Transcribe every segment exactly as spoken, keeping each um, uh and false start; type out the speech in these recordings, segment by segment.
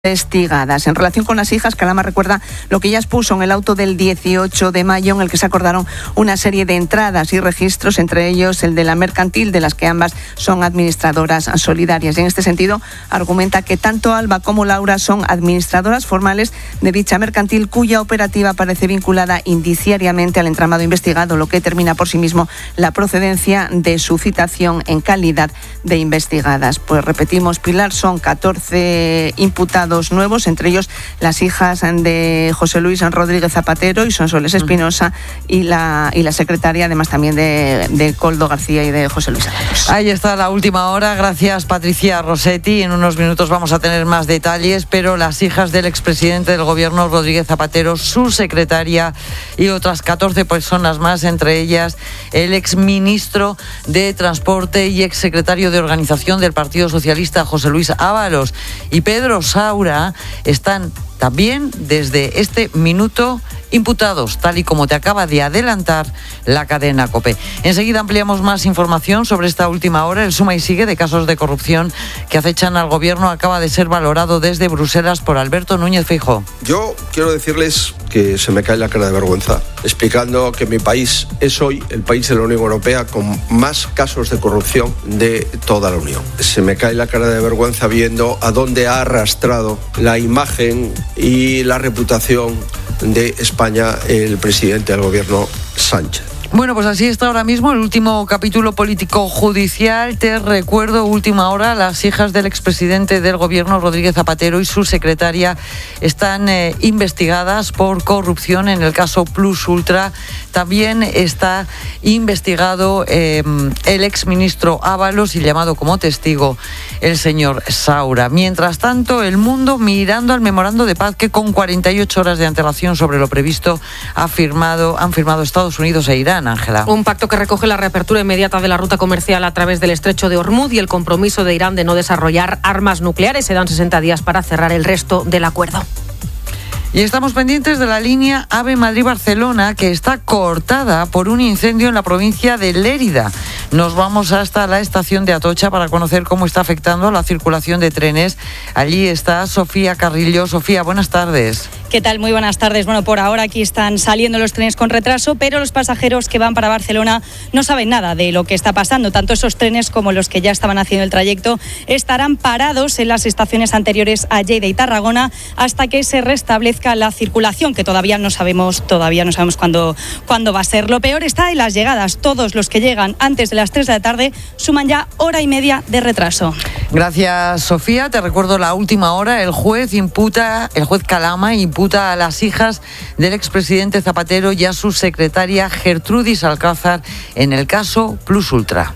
investigadas. En relación con las hijas, Calama recuerda lo que ya expuso en el auto del dieciocho de mayo, en el que se acordaron una serie de entradas y registros, entre ellos el de la mercantil, de las que ambas son administradoras solidarias. Y en este sentido, argumenta que tanto Alba como Laura son administradoras formales de dicha mercantil, cuya operativa parece vinculada indiciariamente al entramado investigado, lo que determina por sí mismo la procedencia de su citación en calidad de investigadas. Pues repetimos, Pilar, son catorce imputados nuevos, entre ellos las hijas de José Luis Rodríguez Zapatero y Sonsoles Espinosa, y la, y la secretaria, además también de, de Coldo García y de José Luis Ábalos. Ahí está la última hora. Gracias, Patricia Rossetti. En unos minutos vamos a tener más detalles, pero las hijas del expresidente del gobierno, Rodríguez Zapatero, su secretaria y otras catorce personas más, entre ellas el exministro de Transporte y exsecretario de Organización del Partido Socialista, José Luis Ábalos, y Pedro Saura, están también desde este minuto imputados, tal y como te acaba de adelantar la cadena COPE. Enseguida ampliamos más información sobre esta última hora. El suma y sigue de casos de corrupción que acechan al gobierno acaba de ser valorado desde Bruselas por Alberto Núñez Feijóo. Yo quiero decirles que se me cae la cara de vergüenza explicando que mi país es hoy el país de la Unión Europea con más casos de corrupción de toda la Unión. Se me cae la cara de vergüenza viendo a dónde ha arrastrado la imagen y la reputación de España el presidente del gobierno, Sánchez. Bueno, pues así está ahora mismo el último capítulo político judicial. Te recuerdo, última hora, las hijas del expresidente del gobierno, Rodríguez Zapatero, y su secretaria están eh, investigadas por corrupción en el caso Plus Ultra. También está investigado eh, el exministro Ábalos y llamado como testigo el señor Saura. Mientras tanto, el mundo mirando al memorando de paz que con cuarenta y ocho horas de antelación sobre lo previsto ha firmado, han firmado Estados Unidos e Irán. Ángela. Un pacto que recoge la reapertura inmediata de la ruta comercial a través del estrecho de Hormuz y el compromiso de Irán de no desarrollar armas nucleares. Se dan sesenta días para cerrar el resto del acuerdo. Y estamos pendientes de la línea AVE Madrid-Barcelona, que está cortada por un incendio en la provincia de Lérida. Nos vamos hasta la estación de Atocha para conocer cómo está afectando la circulación de trenes. Allí está Sofía Carrillo. Sofía, buenas tardes. ¿Qué tal? Muy buenas tardes. Bueno, por ahora aquí están saliendo los trenes con retraso, pero los pasajeros que van para Barcelona no saben nada de lo que está pasando. Tanto esos trenes como los que ya estaban haciendo el trayecto estarán parados en las estaciones anteriores a Lleida y Tarragona hasta que se restablezca la circulación, que todavía no sabemos, todavía no sabemos cuándo, cuándo va a ser. Lo peor está en las llegadas. Todos los que llegan antes de las tres de la tarde suman ya hora y media de retraso. Gracias, Sofía. Te recuerdo la última hora. El juez imputa, el juez Calama imputa a las hijas del expresidente Zapatero y a su secretaria Gertrudis Alcázar en el caso Plus Ultra.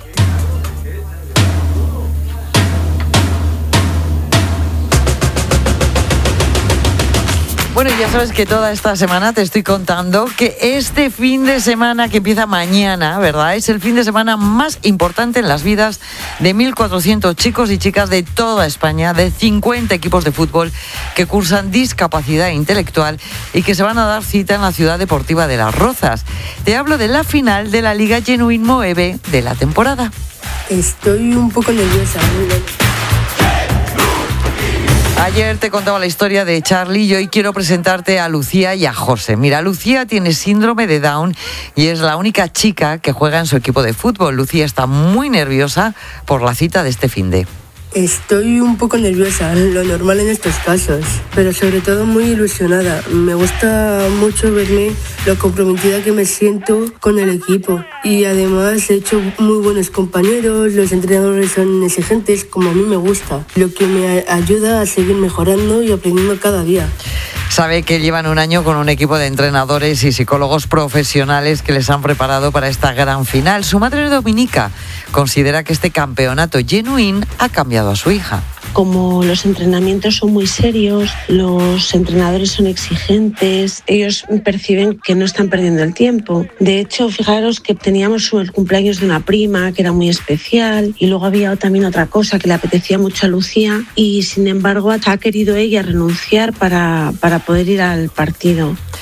Bueno, ya sabes que toda esta semana te estoy contando que este fin de semana que empieza mañana, ¿verdad?, es el fin de semana más importante en las vidas de mil cuatrocientos chicos y chicas de toda España, de cincuenta equipos de fútbol que cursan discapacidad intelectual y que se van a dar cita en la ciudad deportiva de Las Rozas. Te hablo de la final de la Liga Genuine Moeve de la temporada. Estoy un poco nerviosa. Ayer te contaba la historia de Charlie y hoy quiero presentarte a Lucía y a José. Mira, Lucía tiene síndrome de Down y es la única chica que juega en su equipo de fútbol. Lucía está muy nerviosa por la cita de este finde. Estoy un poco nerviosa, lo normal en estos casos, pero sobre todo muy ilusionada. Me gusta mucho verme lo comprometida que me siento con el equipo y además he hecho muy buenos compañeros, los entrenadores son exigentes como a mí me gusta, lo que me ayuda a seguir mejorando y aprendiendo cada día. Sabe que llevan un año con un equipo de entrenadores y psicólogos profesionales que les han preparado para esta gran final. Su madre, Dominica, considera que este campeonato genuine ha cambiado a su hija. Como los entrenamientos son muy serios, los entrenadores son exigentes, ellos perciben que no están perdiendo el tiempo. De hecho, fijaros que teníamos el cumpleaños de una prima que era muy especial y luego había también otra cosa que le apetecía mucho a Lucía y sin embargo ha querido ella renunciar para, para poder ir al partido.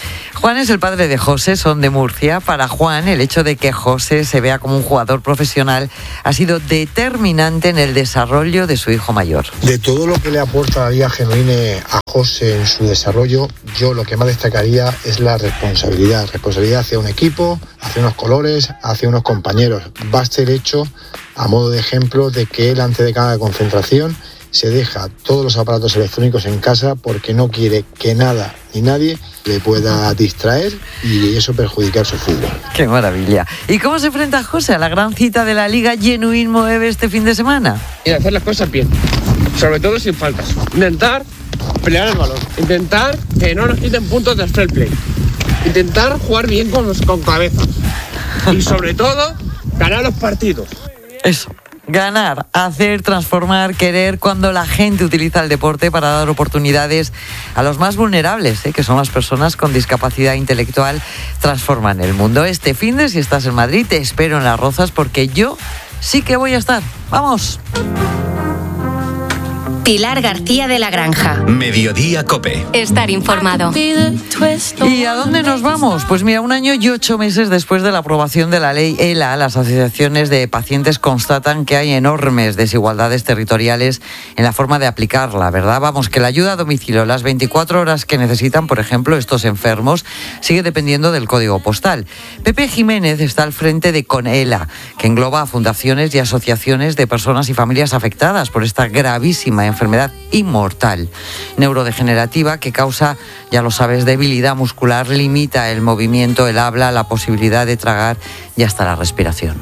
Juan es el padre de José, son de Murcia. Para Juan, el hecho de que José se vea como un jugador profesional ha sido determinante en el desarrollo de su hijo mayor. De todo lo que le aporta la Liga Genuine a José en su desarrollo, yo lo que más destacaría es la responsabilidad. Responsabilidad hacia un equipo, hacia unos colores, hacia unos compañeros. Va a ser hecho a modo de ejemplo de que él antes de cada concentración se deja todos los aparatos electrónicos en casa porque no quiere que nada ni nadie le pueda distraer y eso perjudicar su fútbol. ¡Qué maravilla! ¿Y cómo se enfrenta José a la gran cita de la Liga Genuine Moeve este fin de semana? Y hacer las cosas bien, sobre todo sin faltas. Intentar pelear el balón, intentar que no nos quiten puntos de fair play, intentar jugar bien con, los, con cabeza y sobre todo ganar los partidos. Eso. Ganar, hacer, transformar, querer, cuando la gente utiliza el deporte para dar oportunidades a los más vulnerables, ¿eh? que son las personas con discapacidad intelectual, transforman el mundo. Este fin de, si estás en Madrid, te espero en Las Rozas porque yo sí que voy a estar. ¡Vamos! Pilar García de la Granja. Mediodía COPE. Estar informado. ¿Y a dónde nos vamos? Pues mira, un año y ocho meses después de la aprobación de la ley ELA, las asociaciones de pacientes constatan que hay enormes desigualdades territoriales en la forma de aplicarla, ¿verdad? Vamos, que la ayuda a domicilio, las veinticuatro horas que necesitan, por ejemplo, estos enfermos, sigue dependiendo del código postal. Pepe Jiménez está al frente de CONELA, que engloba a fundaciones y asociaciones de personas y familias afectadas por esta gravísima enfermedad. enfermedad inmortal, neurodegenerativa, que causa, ya lo sabes, debilidad muscular, limita el movimiento, el habla, la posibilidad de tragar y hasta la respiración.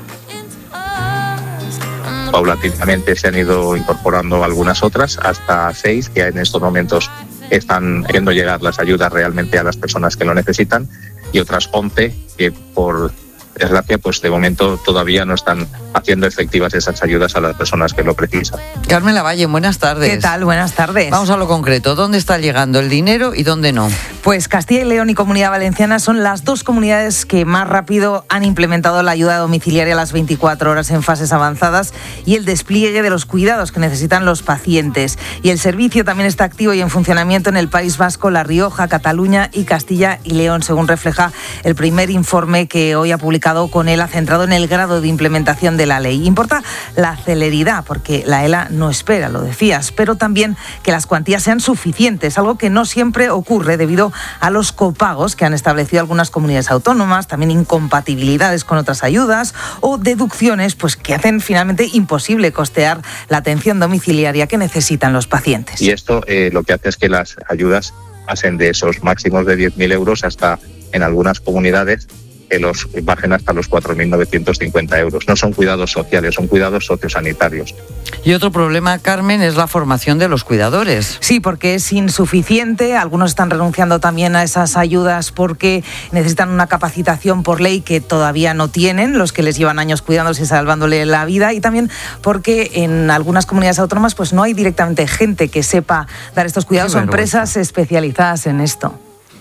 Paulatinamente se han ido incorporando algunas otras, hasta seis, que en estos momentos están viendo llegar las ayudas realmente a las personas que lo necesitan, y otras once que por desgracia, pues de momento todavía no están haciendo efectivas esas ayudas a las personas que lo precisan. Carmen Lavalle, buenas tardes. ¿Qué tal? Buenas tardes. Vamos a lo concreto. ¿Dónde está llegando el dinero y dónde no? Pues Castilla y León y Comunidad Valenciana son las dos comunidades que más rápido han implementado la ayuda domiciliaria a las veinticuatro horas en fases avanzadas y el despliegue de los cuidados que necesitan los pacientes. Y el servicio también está activo y en funcionamiento en el País Vasco, La Rioja, Cataluña y Castilla y León, según refleja el primer informe que hoy ha publicado CONELA, centrado en el grado de implementación de la ley. Importa la celeridad, porque la ELA no espera, lo decías, pero también que las cuantías sean suficientes, algo que no siempre ocurre debido a los copagos que han establecido algunas comunidades autónomas, también incompatibilidades con otras ayudas o deducciones pues, que hacen finalmente imposible costear la atención domiciliaria que necesitan los pacientes. Y esto eh, lo que hace es que las ayudas pasen de esos máximos de diez mil euros hasta, en algunas comunidades, que los bajen hasta los cuatro mil novecientos cincuenta euros. No son cuidados sociales, son cuidados sociosanitarios. Y otro problema, Carmen, es la formación de los cuidadores. Sí, porque es insuficiente. Algunos están renunciando también a esas ayudas porque necesitan una capacitación por ley que todavía no tienen, los que les llevan años cuidándose y salvándole la vida, y también porque en algunas comunidades autónomas pues no hay directamente gente que sepa dar estos cuidados o empresas especializadas en esto.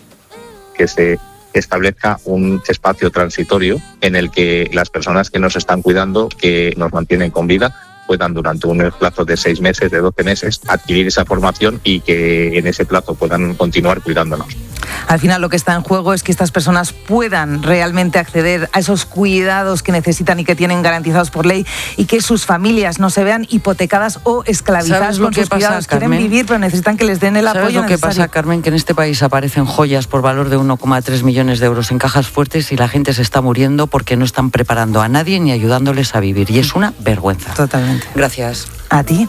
Que se establezca un espacio transitorio en el que las personas que nos están cuidando, que nos mantienen con vida, puedan durante un plazo de seis meses, de doce meses, adquirir esa formación y que en ese plazo puedan continuar cuidándonos. Al final lo que está en juego es que estas personas puedan realmente acceder a esos cuidados que necesitan y que tienen garantizados por ley, y que sus familias no se vean hipotecadas o esclavizadas con sus pasa, cuidados. Carmen? Quieren vivir, pero necesitan que les den el apoyo necesario. ¿Sabes lo que pasa, Carmen? Que en este país aparecen joyas por valor de uno coma tres millones de euros en cajas fuertes y la gente se está muriendo porque no están preparando a nadie ni ayudándoles a vivir. Y es una vergüenza. Totalmente. Gracias. A ti.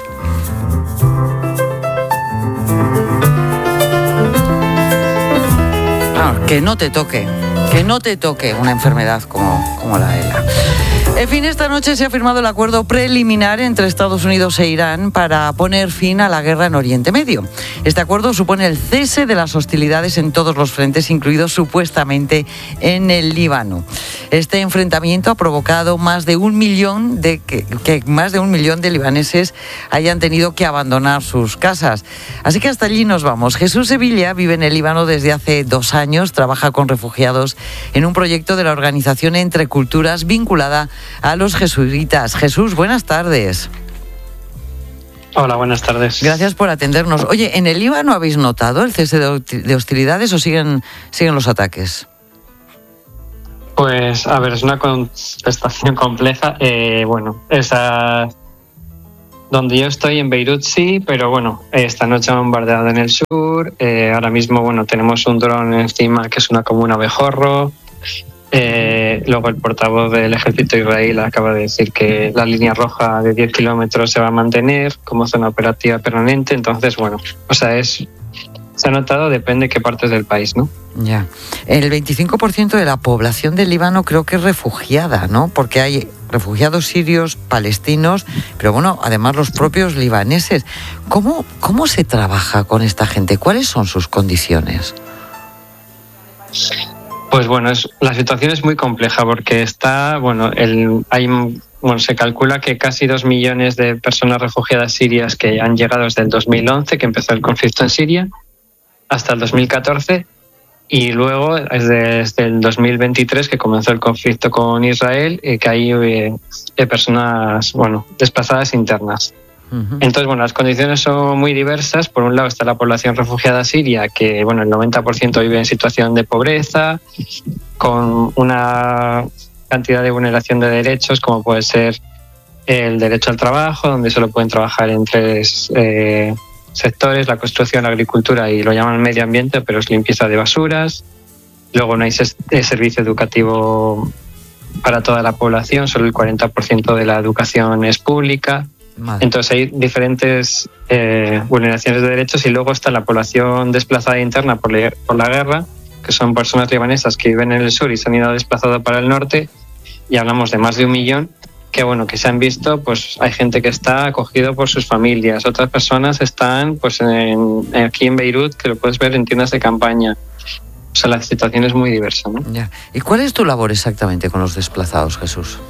Que no te toque, que no te toque una enfermedad como, como la ELA. En fin, esta noche se ha firmado el acuerdo preliminar entre Estados Unidos e Irán para poner fin a la guerra en Oriente Medio. Este acuerdo supone el cese de las hostilidades en todos los frentes, incluidos supuestamente en el Líbano. Este enfrentamiento ha provocado más de un millón de que, que más de un millón de libaneses hayan tenido que abandonar sus casas. Así que hasta allí nos vamos. Jesús Sevilla vive en el Líbano desde hace dos años, trabaja con refugiados en un proyecto de la organización Entre Culturas vinculada a los jesuitas. Jesús, buenas tardes. Hola, buenas tardes. Gracias por atendernos. Oye, ¿en el Líbano habéis notado el cese de hostilidades o siguen, siguen los ataques? Pues, a ver, es una contestación compleja. Eh, bueno, esa... Donde yo estoy, en Beirut, sí, pero bueno, esta noche han bombardeado en el sur. Eh, ahora mismo, bueno, tenemos un dron encima que es una como un abejorro. Eh, luego el portavoz del ejército israelí acaba de decir que la línea roja de diez kilómetros se va a mantener como zona operativa permanente. Entonces, bueno, o sea, es se ha notado, depende de qué partes del país, ¿no? Ya. El veinticinco por ciento de la población del Líbano creo que es refugiada, ¿no? Porque hay refugiados sirios, palestinos, pero bueno, además los propios libaneses. ¿Cómo, cómo se trabaja con esta gente? ¿Cuáles son sus condiciones? Pues bueno, es, la situación es muy compleja porque está, bueno, el, hay, bueno, se calcula que casi dos millones de personas refugiadas sirias que han llegado desde el dos mil once, que empezó el conflicto en Siria, hasta el dos mil catorce, y luego desde, desde el dos mil veintitrés, que comenzó el conflicto con Israel, eh, que hay eh, personas, bueno, desplazadas internas. Uh-huh. Entonces, bueno, las condiciones son muy diversas. Por un lado está la población refugiada siria, que, bueno, el noventa por ciento vive en situación de pobreza, con una cantidad de vulneración de derechos, como puede ser el derecho al trabajo, donde solo pueden trabajar en tres eh, sectores: la construcción, la agricultura y lo llaman medio ambiente, pero es limpieza de basuras. Luego no hay servicio educativo para toda la población, solo el cuarenta por ciento de la educación es pública. Madre. Entonces hay diferentes eh, vulneraciones de derechos, y luego está la población desplazada interna por la, por la guerra, que son personas libanesas que viven en el sur y se han ido desplazados para el norte, y hablamos de más de un millón que, bueno, que se han visto, pues hay gente que está acogido por sus familias, otras personas están pues en, aquí en Beirut, que lo puedes ver en tiendas de campaña. O sea, la situación es muy diversa, ¿no? Ya. ¿Y cuál es tu labor exactamente con los desplazados, Jesús?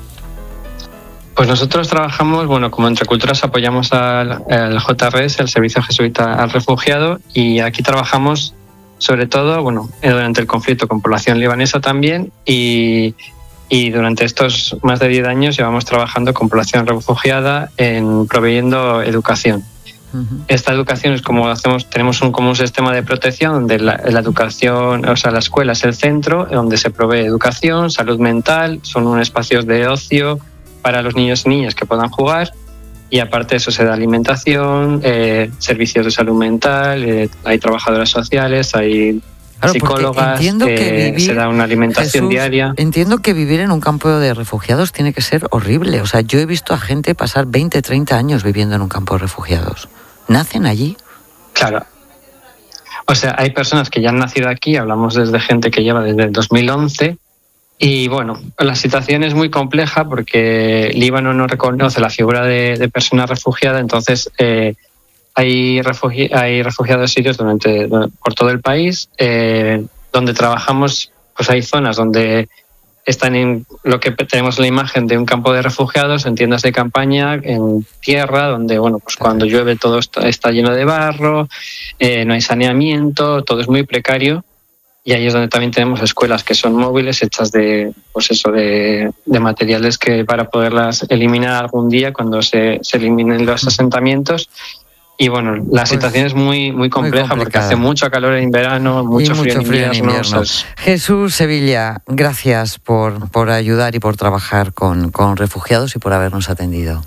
Pues nosotros trabajamos, bueno, como Entre Culturas apoyamos al, al J R S, el Servicio Jesuita al Refugiado, y aquí trabajamos sobre todo, bueno, durante el conflicto con población libanesa también, y, y durante estos más de diez años llevamos trabajando con población refugiada en proveyendo educación. Uh-huh. Esta educación es como hacemos, tenemos un, como un sistema de protección donde la, la educación, o sea, la escuela es el centro, donde se provee educación, salud mental, son unos espacios de ocio para los niños y niñas que puedan jugar, y aparte de eso se da alimentación, eh, servicios de salud mental, eh, hay trabajadoras sociales, hay claro, psicólogas, eh, que vivir, se da una alimentación Jesús, diaria. Entiendo que vivir en un campo de refugiados tiene que ser horrible. O sea, yo he visto a gente pasar veinte, treinta años viviendo en un campo de refugiados. ¿Nacen allí? Claro. O sea, hay personas que ya han nacido aquí, hablamos desde gente que lleva desde el dos mil once, y bueno, la situación es muy compleja porque Líbano no reconoce la figura de, de persona refugiada, entonces eh, hay, refugi- hay refugiados sirios durante, por todo el país, eh, donde trabajamos, pues hay zonas donde están en lo que tenemos la imagen de un campo de refugiados, en tiendas de campaña, en tierra, donde bueno, pues cuando llueve todo está, está lleno de barro, eh, no hay saneamiento, todo es muy precario. Y ahí es donde también tenemos escuelas que son móviles, hechas de, pues eso, de, de materiales que para poderlas eliminar algún día cuando se, se eliminen los asentamientos. Y bueno, la pues, situación es muy, muy compleja muy porque hace mucho calor en verano, mucho, mucho frío, en frío invierno. en invierno. Jesús Sevilla, gracias por, por ayudar y por trabajar con, con refugiados y por habernos atendido.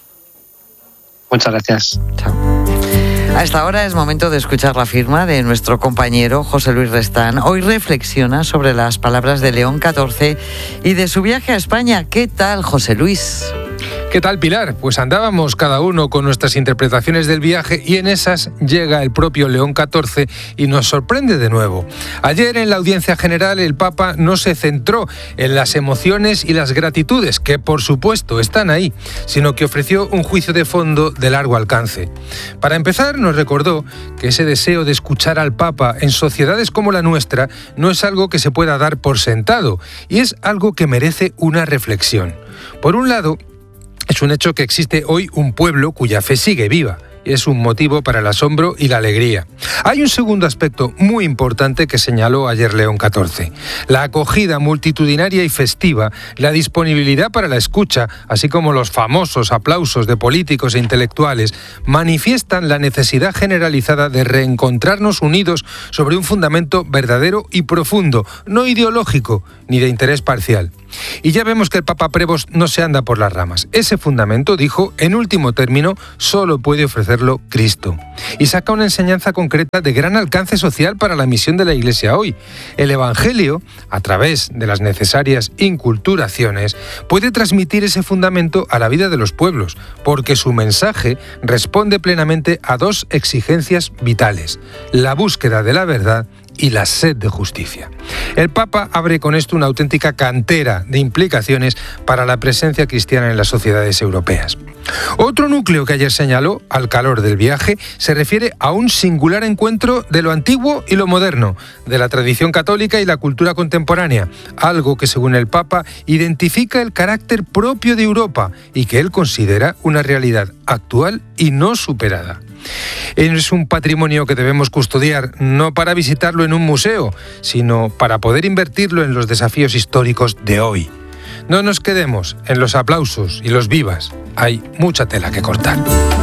Muchas gracias. Chao. A esta hora es momento de escuchar la firma de nuestro compañero José Luis Restán. Hoy reflexiona sobre las palabras de León catorce y de su viaje a España. ¿Qué tal, José Luis? ¿Qué tal, Pilar? Pues andábamos cada uno con nuestras interpretaciones del viaje y en esas llega el propio León catorce y nos sorprende de nuevo. Ayer en la audiencia general el Papa no se centró en las emociones y las gratitudes, que por supuesto están ahí, sino que ofreció un juicio de fondo de largo alcance. Para empezar, nos recordó que ese deseo de escuchar al Papa en sociedades como la nuestra no es algo que se pueda dar por sentado y es algo que merece una reflexión. Por un lado, es un hecho que existe hoy un pueblo cuya fe sigue viva es un motivo para el asombro y la alegría. Hay un segundo aspecto muy importante que señaló ayer León catorce. La acogida multitudinaria y festiva, la disponibilidad para la escucha, así como los famosos aplausos de políticos e intelectuales, manifiestan la necesidad generalizada de reencontrarnos unidos sobre un fundamento verdadero y profundo, no ideológico ni de interés parcial. Y ya vemos que el Papa Prevost no se anda por las ramas. Ese fundamento, dijo, en último término, solo puede ofrecerlo Cristo. Y saca una enseñanza concreta de gran alcance social para la misión de la Iglesia hoy. El Evangelio, a través de las necesarias inculturaciones, puede transmitir ese fundamento a la vida de los pueblos, porque su mensaje responde plenamente a dos exigencias vitales: la búsqueda de la verdad y la sed de justicia. El Papa abre con esto una auténtica cantera de implicaciones para la presencia cristiana en las sociedades europeas. Otro núcleo que ayer señaló, al calor del viaje, se refiere a un singular encuentro de lo antiguo y lo moderno, de la tradición católica y la cultura contemporánea, algo que, según el Papa, identifica el carácter propio de Europa y que él considera una realidad actual y no superada. Es un patrimonio que debemos custodiar, no para visitarlo en un museo, sino para poder invertirlo en los desafíos históricos de hoy. No nos quedemos en los aplausos y los vivas. Hay mucha tela que cortar.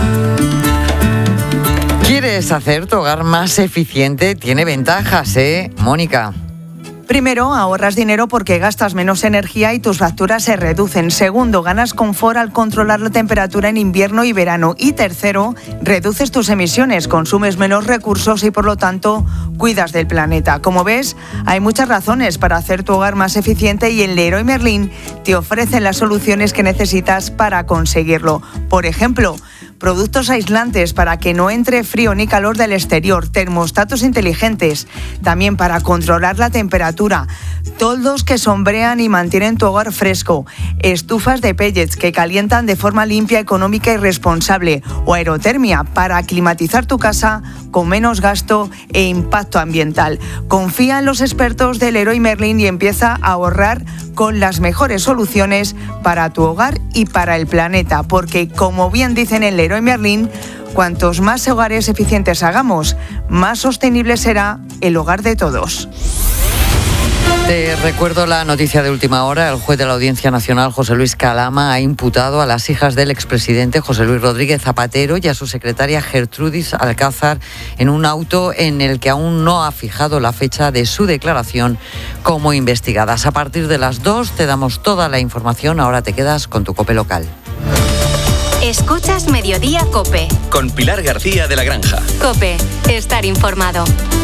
¿Quieres hacer tu hogar más eficiente? Tiene ventajas, ¿eh, Mónica? Primero, ahorras dinero porque gastas menos energía y tus facturas se reducen. Segundo, ganas confort al controlar la temperatura en invierno y verano. Y tercero, reduces tus emisiones, consumes menos recursos y por lo tanto cuidas del planeta. Como ves, hay muchas razones para hacer tu hogar más eficiente y en Leroy Merlin te ofrecen las soluciones que necesitas para conseguirlo. Por ejemplo, productos aislantes para que no entre frío ni calor del exterior, termostatos inteligentes, también para controlar la temperatura, toldos que sombrean y mantienen tu hogar fresco, estufas de pellets que calientan de forma limpia, económica y responsable, o aerotermia para climatizar tu casa con menos gasto e impacto ambiental. Confía en los expertos de Leroy Merlin y empieza a ahorrar con las mejores soluciones para tu hogar y para el planeta, porque como bien dicen en Leroy Merlin, cuantos más hogares eficientes hagamos, más sostenible será el hogar de todos. Te recuerdo la noticia de última hora. El juez de la Audiencia Nacional, José Luis Calama, ha imputado a las hijas del expresidente José Luis Rodríguez Zapatero y a su secretaria Gertrudis Alcázar en un auto en el que aún no ha fijado la fecha de su declaración como investigadas. A partir de las dos te damos toda la información. Ahora te quedas con tu COPE local. Escuchas Mediodía COPE. Con Pilar García de la Granja. COPE. Estar informado.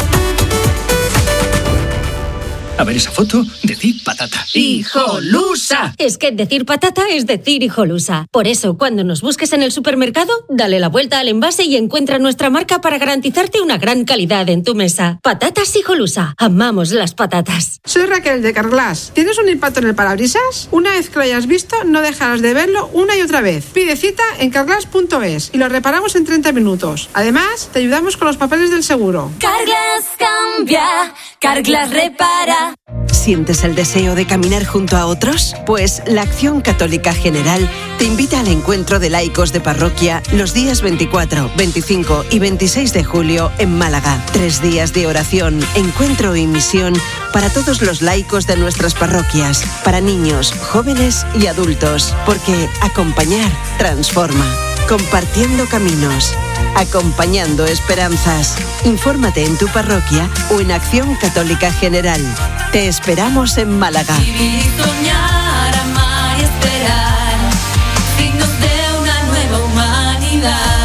A ver esa foto, decir patata. ¡Hijolusa! Es que decir patata es decir hijolusa. Por eso, cuando nos busques en el supermercado, dale la vuelta al envase y encuentra nuestra marca para garantizarte una gran calidad en tu mesa. Patatas hijolusa. Amamos las patatas. Soy Raquel de Carglass. ¿Tienes un impacto en el parabrisas? Una vez que lo hayas visto, no dejarás de verlo una y otra vez. Pide cita en carglass punto es y lo reparamos en treinta minutos. Además, te ayudamos con los papeles del seguro. Carglass cambia, Carglass repara. ¿Sientes el deseo de caminar junto a otros? Pues la Acción Católica General te invita al encuentro de laicos de parroquia los días veinticuatro, veinticinco y veintiséis de julio en Málaga. Tres días de oración, encuentro y misión para todos los laicos de nuestras parroquias, para niños, jóvenes y adultos, porque acompañar transforma. Compartiendo caminos, acompañando esperanzas. Infórmate en tu parroquia o en Acción Católica General. Te esperamos en Málaga. Vivir, soñar, amar y esperar, signos de una nueva humanidad.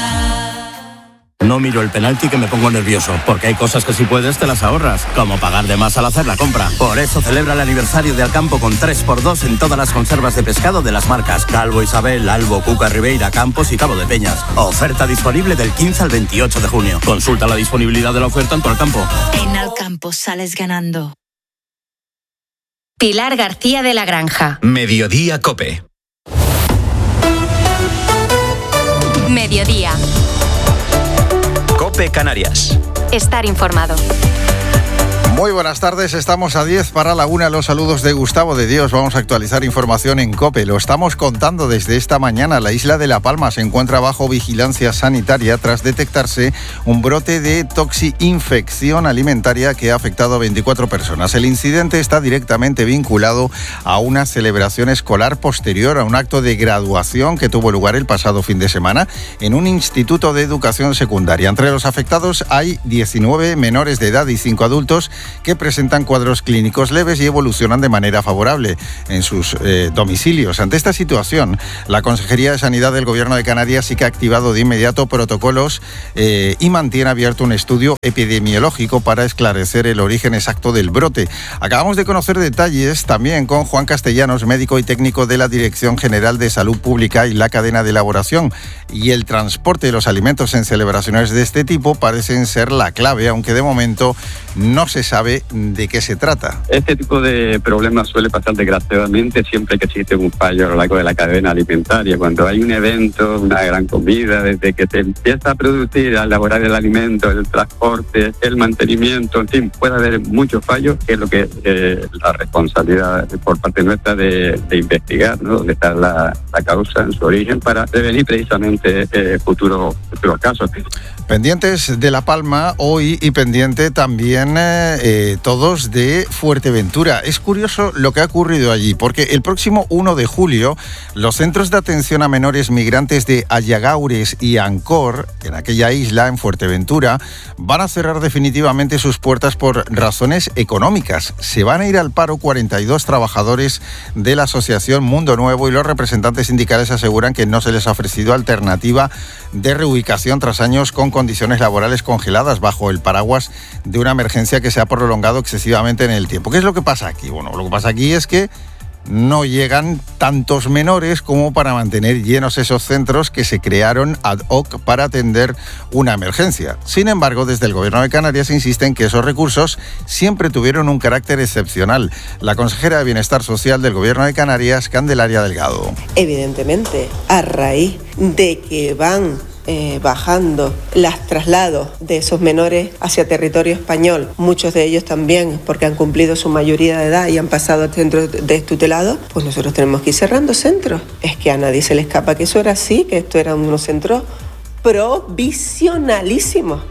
No miro el penalti que me pongo nervioso, porque hay cosas que si puedes te las ahorras, como pagar de más al hacer la compra. Por eso celebra el aniversario de Alcampo con tres por dos en todas las conservas de pescado de las marcas Calvo Isabel, Albo, Cuca, Ribeira, Campos y Cabo de Peñas. Oferta disponible del quince al veintiocho de junio. Consulta la disponibilidad de la oferta en tu Alcampo. En Alcampo sales ganando. Pilar García de la Granja. Mediodía COPE. Mediodía. COPE Canarias. Estar informado. Muy buenas tardes, estamos a diez para la una, los saludos de Gustavo de Dios. Vamos a actualizar información en COPE. Lo estamos contando desde esta mañana. La isla de La Palma se encuentra bajo vigilancia sanitaria tras detectarse un brote de toxi-infección alimentaria que ha afectado a veinticuatro personas. El incidente está directamente vinculado a una celebración escolar posterior a un acto de graduación que tuvo lugar el pasado fin de semana en un instituto de educación secundaria. Entre los afectados hay diecinueve menores de edad y cinco adultos que presentan cuadros clínicos leves y evolucionan de manera favorable en sus eh, domicilios. Ante esta situación, la Consejería de Sanidad del Gobierno de Canarias sí que ha activado de inmediato protocolos eh, y mantiene abierto un estudio epidemiológico para esclarecer el origen exacto del brote. Acabamos de conocer detalles también con Juan Castellanos, médico y técnico de la Dirección General de Salud Pública y la cadena de elaboración. Y el transporte de los alimentos en celebraciones de este tipo parecen ser la clave, aunque de momento no se sabe de qué se trata. Este tipo de problemas suele pasar desgraciadamente siempre que existe un fallo a lo largo de la cadena alimentaria. Cuando hay un evento, una gran comida, desde que se empieza a producir, a elaborar el alimento, el transporte, el mantenimiento, en fin, puede haber muchos fallos, que es lo que eh, la responsabilidad por parte nuestra de, de investigar, ¿no? Dónde está la, la causa en su origen para prevenir precisamente eh, futuros futuros casos. Pendientes de La Palma hoy y pendiente también eh, eh, todos de Fuerteventura. Es curioso lo que ha ocurrido allí, porque el próximo uno de julio los centros de atención a menores migrantes de Ayagaures y Ancor, en aquella isla, en Fuerteventura, van a cerrar definitivamente sus puertas por razones económicas. Se van a ir al paro cuarenta y dos trabajadores de la asociación Mundo Nuevo y los representantes sindicales aseguran que no se les ha ofrecido alternativa de reubicación tras años con condiciones laborales congeladas bajo el paraguas de una emergencia que se ha prolongado excesivamente en el tiempo. ¿Qué es lo que pasa aquí? Bueno, lo que pasa aquí es que no llegan tantos menores como para mantener llenos esos centros que se crearon ad hoc para atender una emergencia. Sin embargo, desde el Gobierno de Canarias insisten que esos recursos siempre tuvieron un carácter excepcional. La consejera de Bienestar Social del Gobierno de Canarias, Candelaria Delgado. Evidentemente, a raíz de que van Eh, bajando los traslados de esos menores hacia territorio español, muchos de ellos también porque han cumplido su mayoría de edad y han pasado al centro de tutelado, pues nosotros tenemos que ir cerrando centros. Es que a nadie se le escapa que eso era así, que esto eran unos centros provisionalísimos.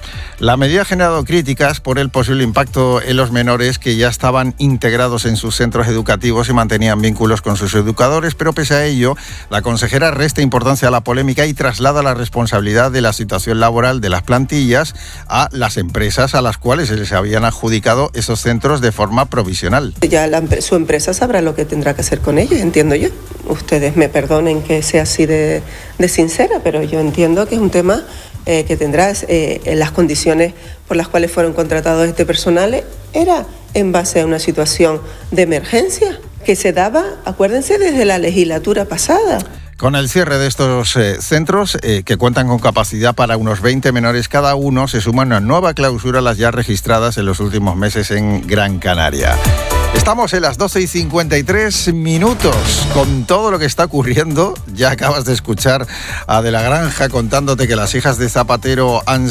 La medida ha generado críticas por el posible impacto en los menores que ya estaban integrados en sus centros educativos y mantenían vínculos con sus educadores, pero pese a ello, la consejera resta importancia a la polémica y traslada la responsabilidad de la situación laboral de las plantillas a las empresas a las cuales se les habían adjudicado esos centros de forma provisional. Ya la, su empresa sabrá lo que tendrá que hacer con ellos, entiendo yo. Ustedes me perdonen que sea así de, de sincera, pero yo entiendo que es un tema Eh, que tendrás eh, en las condiciones por las cuales fueron contratados este personal, era en base a una situación de emergencia que se daba, acuérdense, desde la legislatura pasada. Con el cierre de estos eh, centros, eh, que cuentan con capacidad para unos veinte menores cada uno, se suma una nueva clausura a las ya registradas en los últimos meses en Gran Canaria. Estamos en las doce y cincuenta y tres minutos con todo lo que está ocurriendo. Ya acabas de escuchar a De la Granja contándote que las hijas de Zapatero han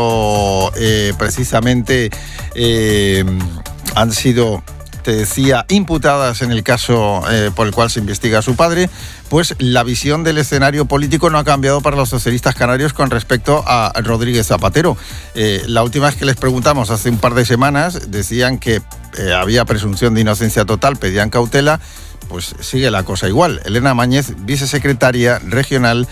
sido eh, precisamente... Eh, han sido... te decía, imputadas en el caso eh, por el cual se investiga a su padre. Pues la visión del escenario político no ha cambiado para los socialistas canarios con respecto a Rodríguez Zapatero. Eh, la última vez que les preguntamos, hace un par de semanas, decían que eh, había presunción de inocencia total, pedían cautela. Pues sigue la cosa igual. Elena Mañez, vicesecretaria regional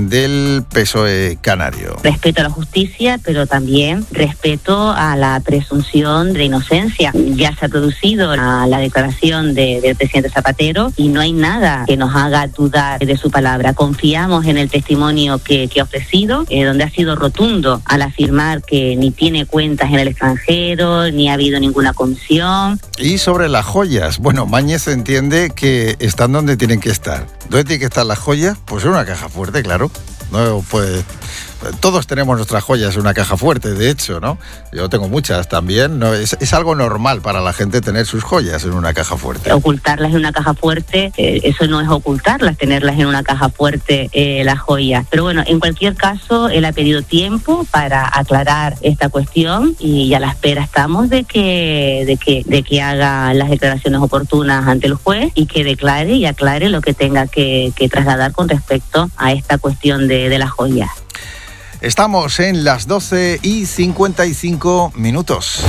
del P S O E canario. Respeto a la justicia, pero también respeto a la presunción de inocencia. Ya se ha producido la, la declaración de, del presidente Zapatero y no hay nada que nos haga dudar de su palabra. Confiamos en el testimonio que, que ha ofrecido, eh, donde ha sido rotundo al afirmar que ni tiene cuentas en el extranjero, ni ha habido ninguna comisión. Y sobre las joyas, bueno, Mañez entiende que están donde tienen que estar. ¿Dónde tienen que estar las joyas? Pues en una caja fuerte, claro. No puede todos tenemos nuestras joyas en una caja fuerte, de hecho, ¿no? Yo tengo muchas también, ¿no? Es, es algo normal para la gente tener sus joyas en una caja fuerte. Ocultarlas en una caja fuerte, eh, eso no es ocultarlas, tenerlas en una caja fuerte, eh, las joyas. Pero bueno, en cualquier caso, él ha pedido tiempo para aclarar esta cuestión y a la espera estamos de que, de que, de que haga las declaraciones oportunas ante el juez y que declare y aclare lo que tenga que, que trasladar con respecto a esta cuestión de, de las joyas. Estamos en las doce y cincuenta y cinco minutos.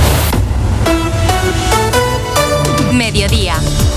Mediodía.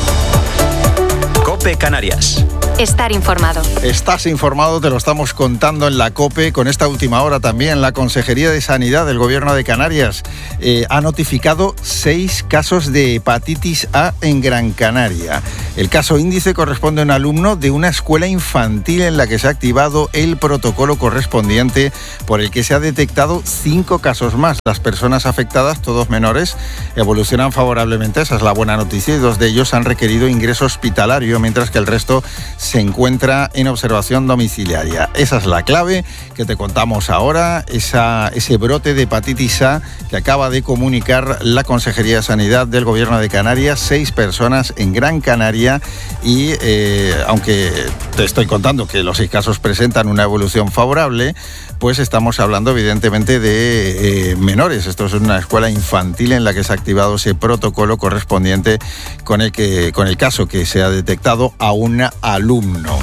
COPE Canarias. Estar informado. Estás informado, te lo estamos contando en la COPE. Con esta última hora también, la Consejería de Sanidad del Gobierno de Canarias eh, ha notificado seis casos de hepatitis A en Gran Canaria. El caso índice corresponde a un alumno de una escuela infantil en la que se ha activado el protocolo correspondiente por el que se ha detectado cinco casos más. Las personas afectadas, todos menores, evolucionan favorablemente, esa es la buena noticia, y dos de ellos han requerido ingreso hospitalario, mientras que el resto se encuentra en observación domiciliaria. Esa es la clave que te contamos ahora, esa, ese brote de hepatitis A que acaba de comunicar la Consejería de Sanidad del Gobierno de Canarias, seis personas en Gran Canaria y eh, aunque te estoy contando que los seis casos presentan una evolución favorable, pues estamos hablando evidentemente de eh, menores. Esto es una escuela infantil en la que se ha activado ese protocolo correspondiente con el, que, con el caso que se ha detectado a un alumno.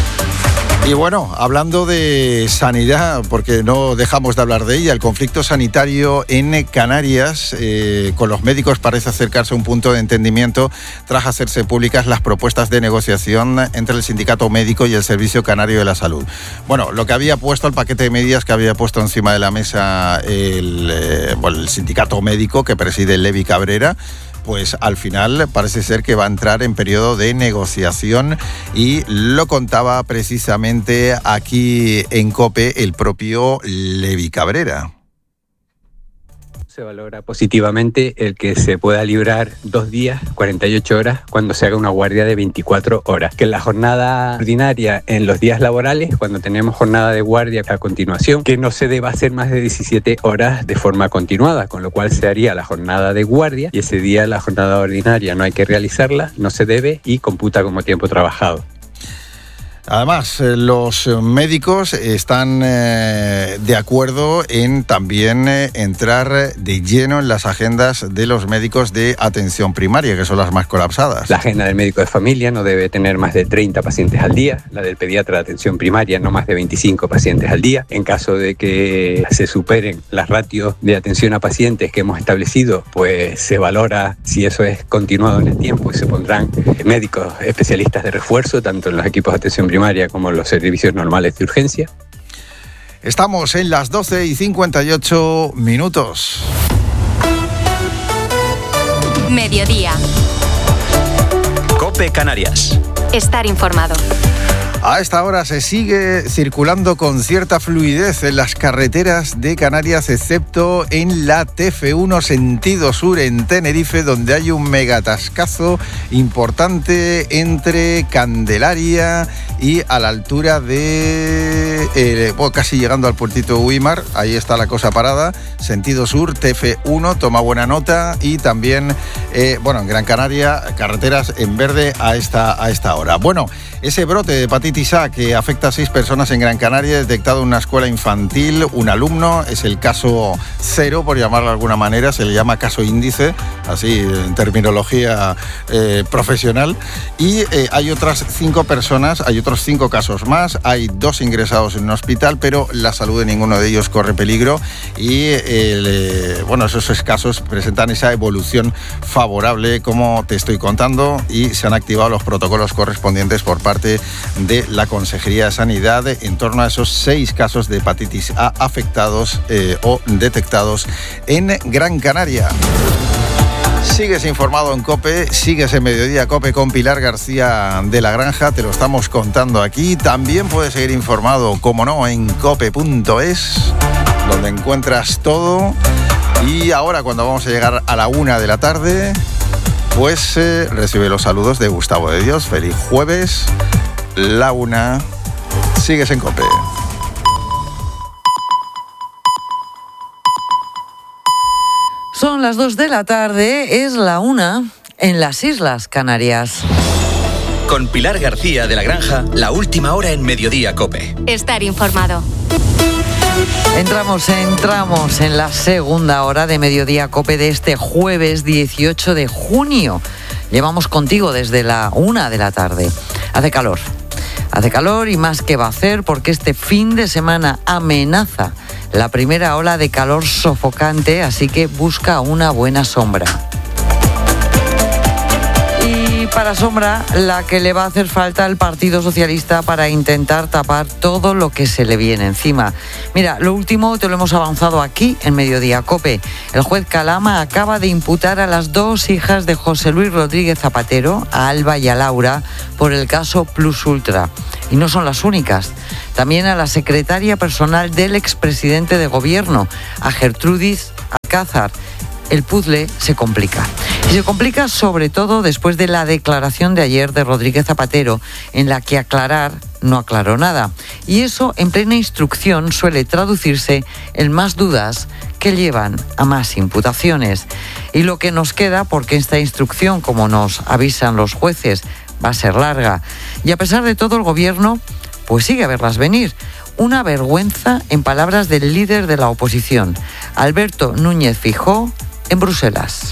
Y bueno, hablando de sanidad, porque no dejamos de hablar de ella, el conflicto sanitario en Canarias eh, con los médicos parece acercarse a un punto de entendimiento tras hacerse públicas las propuestas de negociación entre el Sindicato Médico y el Servicio Canario de la Salud. Bueno, lo que había puesto, el paquete de medidas que había puesto encima de la mesa el, eh, bueno, el Sindicato Médico que preside Levi Cabrera, pues al final parece ser que va a entrar en periodo de negociación y lo contaba precisamente aquí en COPE el propio Levi Cabrera. Se valora positivamente el que se pueda librar dos días, cuarenta y ocho horas, cuando se haga una guardia de veinticuatro horas. Que la jornada ordinaria en los días laborales, cuando tenemos jornada de guardia a continuación, que no se deba hacer más de diecisiete horas de forma continuada, con lo cual se haría la jornada de guardia y ese día la jornada ordinaria no hay que realizarla, no se debe y computa como tiempo trabajado. Además, los médicos están eh, de acuerdo en también eh, entrar de lleno en las agendas de los médicos de atención primaria, que son las más colapsadas. La agenda del médico de familia no debe tener más de treinta pacientes al día, la del pediatra de atención primaria no más de veinticinco pacientes al día. En caso de que se superen las ratios de atención a pacientes que hemos establecido, pues se valora si eso es continuado en el tiempo y se pondrán médicos especialistas de refuerzo, tanto en los equipos de atención primaria como los servicios normales de urgencia. Estamos en las doce y cincuenta y ocho minutos. Mediodía. COPE Canarias. Estar informado. A esta hora se sigue circulando con cierta fluidez en las carreteras de Canarias, excepto en la T F uno sentido sur en Tenerife, donde hay un megatascazo importante entre Candelaria y a la altura de... Eh, bueno, casi llegando al puertito de Uimar. Ahí está la cosa parada. Sentido sur, T F uno, toma buena nota. Y también, eh, bueno, en Gran Canaria, carreteras en verde a esta, a esta hora. Bueno, ese brote de hepatitis A que afecta a seis personas en Gran Canaria, detectado en una escuela infantil, un alumno, es el caso cero, por llamarlo de alguna manera, se le llama caso índice, así en terminología eh, profesional, y eh, hay otras cinco personas, hay otros cinco casos más, hay dos ingresados en un hospital, pero la salud de ninguno de ellos corre peligro y el, eh, bueno, esos casos presentan esa evolución favorable, como te estoy contando, y se han activado los protocolos correspondientes por parte de la Consejería de Sanidad en torno a esos seis casos de hepatitis A afectados eh, o detectados en Gran Canaria. Sigues informado en COPE, sigues en Mediodía COPE con Pilar García de la Granja, te lo estamos contando aquí. También puedes seguir informado, como no, en cope punto es, donde encuentras todo. Y ahora, cuando vamos a llegar a la una de la tarde, pues eh, recibe los saludos de Gustavo de Dios. Feliz jueves. La una, sigues en COPE. Son las dos de la tarde, es la una en las Islas Canarias. Con Pilar García de la Granja, la última hora en Mediodía COPE. Estar informado. Entramos, entramos en la segunda hora de Mediodía COPE de este jueves dieciocho de junio. Llevamos contigo desde la una de la tarde. Hace calor, hace calor y más que va a hacer porque este fin de semana amenaza la primera ola de calor sofocante, así que busca una buena sombra. Y para sombra, la que le va a hacer falta al Partido Socialista para intentar tapar todo lo que se le viene encima. Mira, lo último te lo hemos avanzado aquí en Mediodía COPE. El juez Calama acaba de imputar a las dos hijas de José Luis Rodríguez Zapatero, a Alba y a Laura, por el caso Plus Ultra. Y no son las únicas. También a la secretaria personal del expresidente de gobierno, a Gertrudis Alcázar. El puzzle se complica. Y se complica sobre todo después de la declaración de ayer de Rodríguez Zapatero, en la que aclarar no aclaró nada. Y eso, en plena instrucción, suele traducirse en más dudas que llevan a más imputaciones. Y lo que nos queda, porque esta instrucción, como nos avisan los jueces, va a ser larga. Y a pesar de todo, el gobierno pues sigue a verlas venir. Una vergüenza, en palabras del líder de la oposición, Alberto Núñez Feijóo, en Bruselas.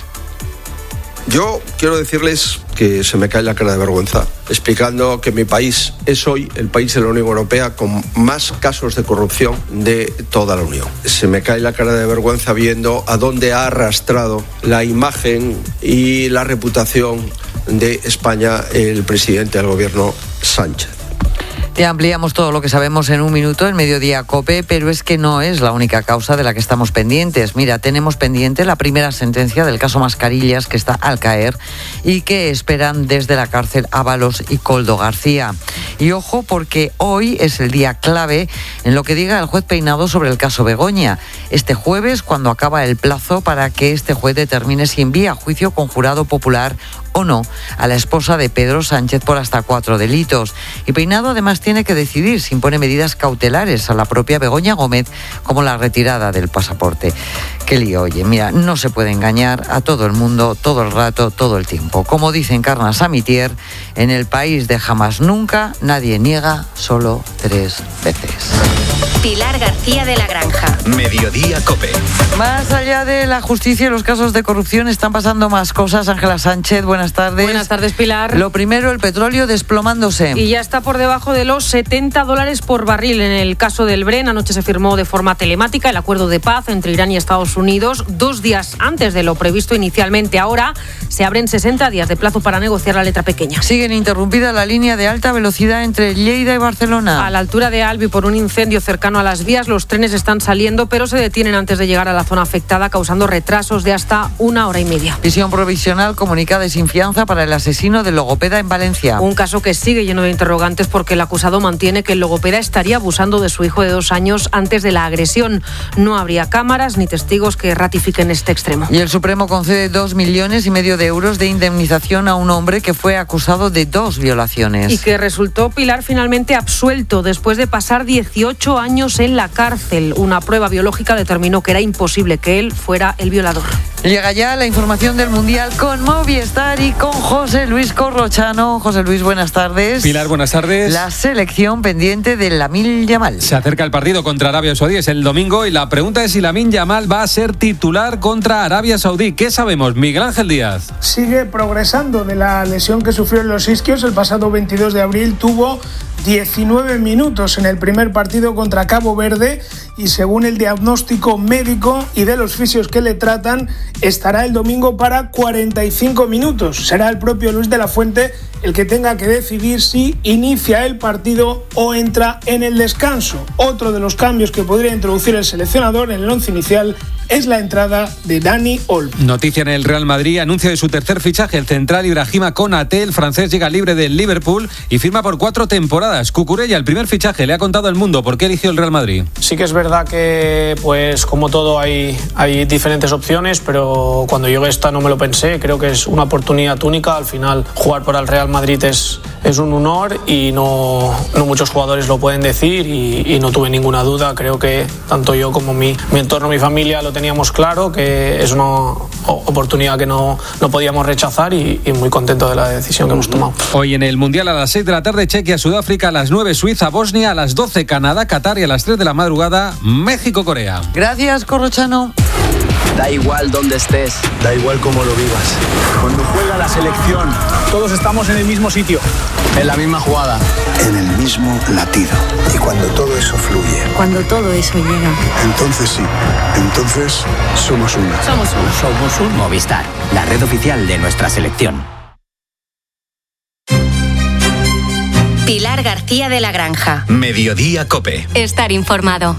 Yo quiero decirles que se me cae la cara de vergüenza, explicando que mi país es hoy el país de la Unión Europea con más casos de corrupción de toda la Unión. Se me cae la cara de vergüenza viendo a dónde ha arrastrado la imagen y la reputación de España el presidente del gobierno Sánchez. Te ampliamos todo lo que sabemos en un minuto en Mediodía COPE, pero es que no es la única causa de la que estamos pendientes. Mira, tenemos pendiente la primera sentencia del caso Mascarillas, que está al caer y que esperan desde la cárcel Ábalos y Koldo García. Y ojo, porque hoy es el día clave en lo que diga el juez Peinado sobre el caso Begoña. Este jueves, cuando acaba el plazo para que este juez determine si envía a juicio con jurado popular o no a la esposa de Pedro Sánchez por hasta cuatro delitos. Y Peinado además tiene que decidir si impone medidas cautelares a la propia Begoña Gómez, como la retirada del pasaporte. Qué lío, oye, mira, no se puede engañar a todo el mundo, todo el rato, todo el tiempo. Como dice Encarna Samitier, en el país de jamás nunca, nadie niega solo tres veces. Pilar García de la Granja. Mediodía COPE. Más allá de la justicia y los casos de corrupción, están pasando más cosas. Ángela Sánchez, buenas tardes. Buenas tardes, Pilar. Lo primero, el petróleo desplomándose. Y ya está por debajo de los setenta dólares por barril. En el caso del Brent, anoche se firmó de forma telemática el acuerdo de paz entre Irán y Estados Unidos, dos días antes de lo previsto inicialmente. Ahora se abren sesenta días de plazo para negociar la letra pequeña. Siguen interrumpida la línea de alta velocidad entre Lleida y Barcelona. A la altura de Albi, por un incendio cercano a las vías, los trenes están saliendo, pero se detienen antes de llegar a la zona afectada, causando retrasos de hasta una hora y media. Prisión provisional comunicada de sin fianza para el asesino del logopeda en Valencia. Un caso que sigue lleno de interrogantes porque el acusado mantiene que el logopeda estaría abusando de su hijo de dos años antes de la agresión. No habría cámaras ni testigos que ratifiquen este extremo. Y el Supremo concede dos millones y medio de euros de indemnización a un hombre que fue acusado de dos violaciones. Y que resultó, Pilar, finalmente absuelto después de pasar dieciocho años en la cárcel. Una prueba biológica determinó que era imposible que él fuera el violador. Llega ya la información del Mundial con Movistar y con José Luis Corrochano. José Luis, buenas tardes. Pilar, buenas tardes. La selección pendiente de Lamine Yamal. Se acerca el partido contra Arabia Saudí, es el domingo, y la pregunta es si Lamine Yamal va a ser titular contra Arabia Saudí. ¿Qué sabemos? Miguel Ángel Díaz. Sigue progresando de la lesión que sufrió en los isquios. El pasado veintidós de abril tuvo diecinueve minutos en el primer partido contra Cabo Verde y según el diagnóstico médico y de los fisios que le tratan, estará el domingo para cuarenta y cinco minutos. Será el propio Luis de la Fuente el que tenga que decidir si inicia el partido o entra en el descanso. Otro de los cambios que podría introducir el seleccionador en el once inicial es la entrada de Dani Olmo. Noticia en el Real Madrid, anuncio de su tercer fichaje, el central Ibrahima Konaté. El francés llega libre del Liverpool y firma por cuatro temporadas. Cucurella, el primer fichaje, le ha contado al Mundo por qué eligió el Real Madrid. Sí que es verdad que, pues como todo, hay, hay diferentes opciones, pero cuando llegué esta no me lo pensé. Creo que es una oportunidad única. Al final, jugar por el Real Madrid es, es un honor y no, no muchos jugadores lo pueden decir y, y no tuve ninguna duda. Creo que tanto yo como mi, mi entorno, mi familia lo teníamos claro, que es una oportunidad que no, no podíamos rechazar y, y muy contento de la decisión que hemos tomado. Hoy en el Mundial a las seis de la tarde, Chequia, Sudáfrica, a las nueve, Suiza, Bosnia, a las doce, Canadá, Qatar y a las tres de la madrugada, México, Corea. Gracias, Corrochano. Da igual dónde estés, da igual cómo lo vivas. Cuando juega la selección, todos estamos en el mismo sitio, en la misma jugada, en el mismo latido. Y cuando todo eso fluye, cuando todo eso llega, entonces sí, entonces somos una. Somos uno. Somos un Movistar, la red oficial de nuestra selección. Pilar García de la Granja. Mediodía Cope. Estar informado.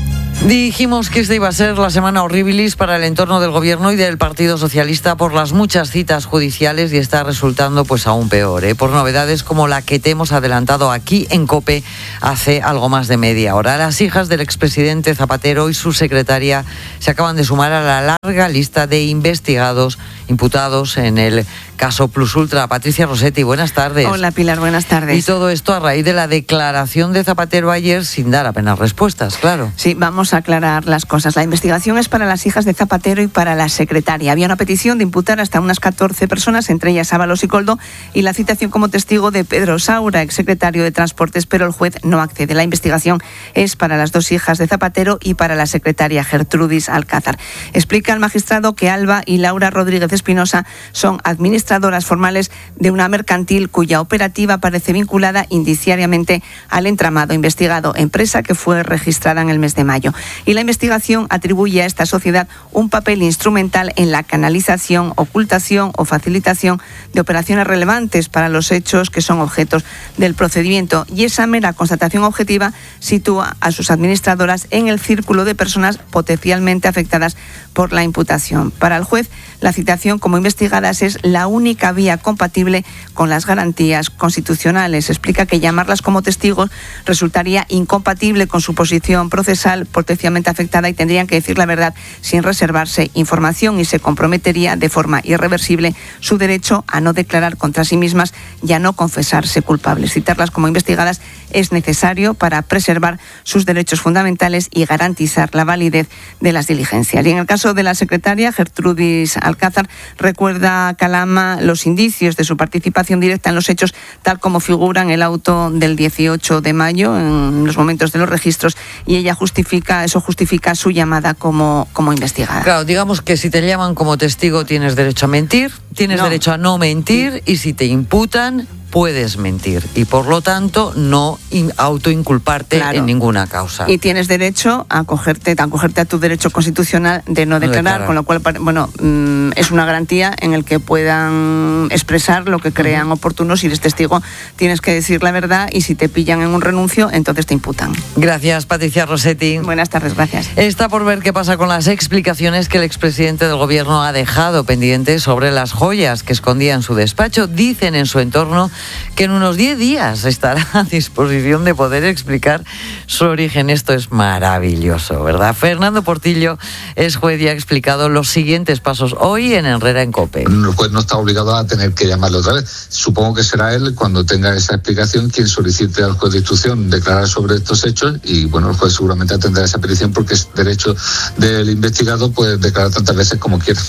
Dijimos que esta iba a ser la semana horribilis para el entorno del gobierno y del Partido Socialista por las muchas citas judiciales y está resultando pues aún peor, ¿eh? Por novedades como la que te hemos adelantado aquí en COPE hace algo más de media hora. Las hijas del expresidente Zapatero y su secretaria se acaban de sumar a la larga lista de investigados, imputados en el caso Plus Ultra. Patricia Rossetti, buenas tardes. Hola Pilar, buenas tardes. Y todo esto a raíz de la declaración de Zapatero ayer sin dar apenas respuestas, claro. Sí, vamos a aclarar las cosas. La investigación es para las hijas de Zapatero y para la secretaria. Había una petición de imputar hasta unas catorce personas, entre ellas Ábalos y Koldo, y la citación como testigo de Pedro Saura, exsecretario de Transportes, pero el juez no accede. La investigación es para las dos hijas de Zapatero y para la secretaria Gertrudis Alcázar. Explica el magistrado que Alba y Laura Rodríguez Espinosa son administradoras formales de una mercantil cuya operativa parece vinculada indiciariamente al entramado investigado, empresa que fue registrada en el mes de mayo. Y la investigación atribuye a esta sociedad un papel instrumental en la canalización, ocultación o facilitación de operaciones relevantes para los hechos que son objetos del procedimiento. Y esa mera constatación objetiva sitúa a sus administradoras en el círculo de personas potencialmente afectadas por la imputación. Para el juez, la citación como investigadas es la única vía compatible con las garantías constitucionales. Explica que llamarlas como testigos resultaría incompatible con su posición procesal potencialmente afectada y tendrían que decir la verdad sin reservarse información y se comprometería de forma irreversible su derecho a no declarar contra sí mismas y a no confesarse culpables. Citarlas como investigadas es necesario para preservar sus derechos fundamentales y garantizar la validez de las diligencias. Y en el caso de la secretaria, Gertrudis Alcázar, recuerda Calama los indicios de su participación directa en los hechos tal como figuran en el auto del dieciocho de mayo, en los momentos de los registros, y ella justifica, eso justifica su llamada como, como investigada. Claro, digamos que si te llaman como testigo tienes derecho a mentir, tienes no. derecho a no mentir, y si te imputan puedes mentir y por lo tanto no in, autoinculparte claro. en ninguna causa. Y tienes derecho a acogerte, a acogerte a tu derecho constitucional de no declarar, no declarar. Con lo cual, bueno, mmm, es una garantía en el que puedan expresar lo que crean uh-huh. oportuno. Si eres testigo tienes que decir la verdad y si te pillan en un renuncio, entonces te imputan. Gracias, Patricia Rossetti. Buenas tardes, gracias. Está por ver qué pasa con las explicaciones que el expresidente del gobierno ha dejado pendientes sobre las joyas que escondía en su despacho. Dicen en su entorno que en unos diez días estará a disposición de poder explicar su origen. Esto es maravilloso, ¿verdad? Fernando Portillo es juez y ha explicado los siguientes pasos hoy en Herrera en COPE. El juez no está obligado a tener que llamarle otra vez. Supongo que será él, cuando tenga esa explicación, quien solicite al juez de instrucción declarar sobre estos hechos y, bueno, el juez seguramente atenderá esa petición porque es derecho del investigado pues declarar tantas veces como quiera.